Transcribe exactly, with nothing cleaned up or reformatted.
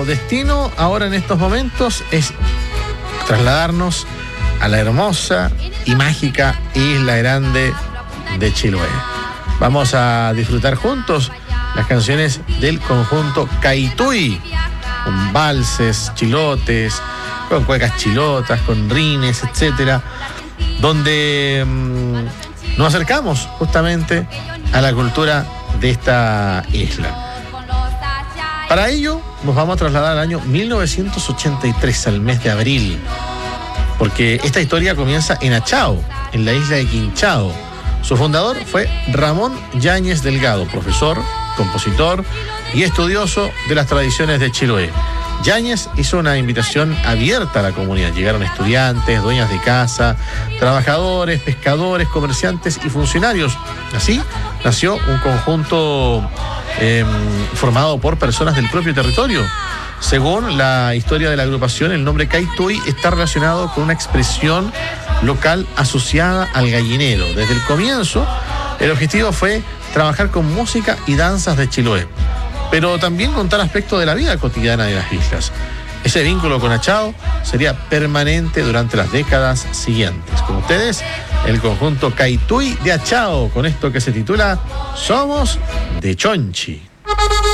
destino ahora en estos momentos es trasladarnos a la hermosa y mágica Isla Grande de Chiloé. Vamos a disfrutar juntos las canciones del conjunto Caituy, con valses, chilotes, con cuecas chilotas, con rines, etcétera, donde mmm, nos acercamos justamente a la cultura de esta isla. Para ello nos vamos a trasladar al año mil novecientos ochenta y tres, al mes de abril, porque esta historia comienza en Achao, en la isla de Quinchao. Su fundador fue Ramón Yáñez Delgado, profesor, compositor y estudioso de las tradiciones de Chiloé. Yáñez hizo una invitación abierta a la comunidad. Llegaron estudiantes, dueñas de casa, trabajadores, pescadores, comerciantes y funcionarios. Así nació un conjunto eh, formado por personas del propio territorio. Según la historia de la agrupación, el nombre Caituy está relacionado con una expresión local asociada al gallinero. Desde el comienzo, el objetivo fue trabajar con música y danzas de Chiloé, pero también contar aspectos de la vida cotidiana de las islas. Ese vínculo con Achao sería permanente durante las décadas siguientes. Con ustedes, el conjunto Caituy de Achao, con esto que se titula Somos de Chonchi.